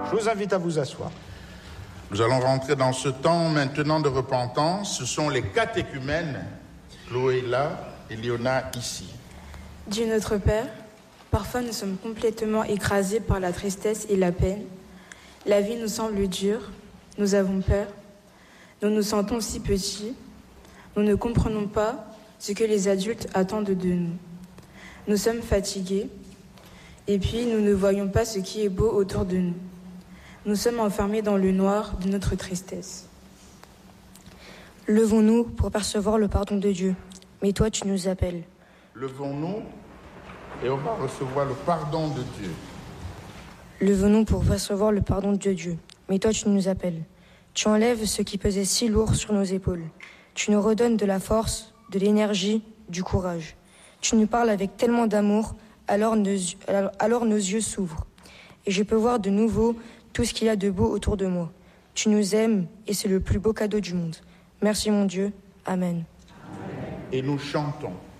Je vous invite à vous asseoir. Nous allons rentrer dans ce temps maintenant de repentance. Ce sont les catéchumènes, Chloé là et Léona ici. Dieu notre Père, parfois nous sommes complètement écrasés par la tristesse et la peine. La vie nous semble dure, nous avons peur, nous nous sentons si petits, nous ne comprenons pas ce que les adultes attendent de nous. Nous sommes fatigués, et puis nous ne voyons pas ce qui est beau autour de nous. Nous sommes enfermés dans le noir de notre tristesse. Levons-nous pour percevoir le pardon de Dieu, mais toi tu nous appelles. Levons-nous et on va recevoir le pardon de Dieu. Levons-nous pour percevoir le pardon de Dieu, mais toi tu nous appelles. Tu enlèves ce qui pesait si lourd sur nos épaules. Tu nous redonnes de la force, de l'énergie, du courage. Tu nous parles avec tellement d'amour, alors nos yeux s'ouvrent. Et je peux voir de nouveau tout ce qu'il y a de beau autour de moi. Tu nous aimes et c'est le plus beau cadeau du monde. Merci mon Dieu. Amen. Et nous chantons.